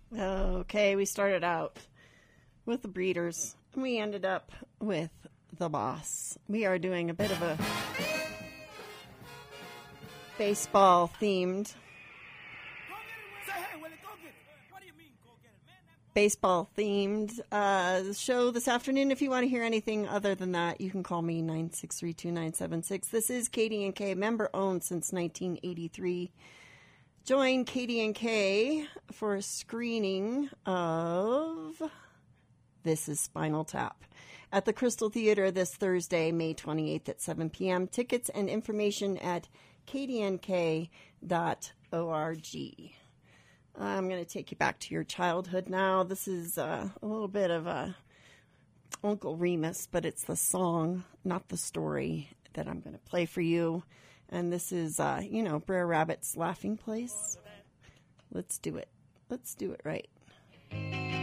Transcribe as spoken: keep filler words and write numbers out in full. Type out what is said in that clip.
Okay, we started out with the Breeders, and we ended up with the Boss. We are doing a bit of a baseball-themed baseball-themed uh, show this afternoon. If you want to hear anything other than that, you can call me nine six three, two nine seven six. This is K D and K, member-owned since nineteen eighty-three. Join Katie and Kay for a screening of This is Spinal Tap at the Crystal Theater this Thursday, May twenty-eighth at seven p.m. Tickets and information at k d n k dot org. I'm going to take you back to your childhood now. This is uh, a little bit of a Uncle Remus, but it's the song, not the story, that I'm going to play for you. And this is, uh, you know, Brer Rabbit's laughing place. Let's do it. Let's do it right.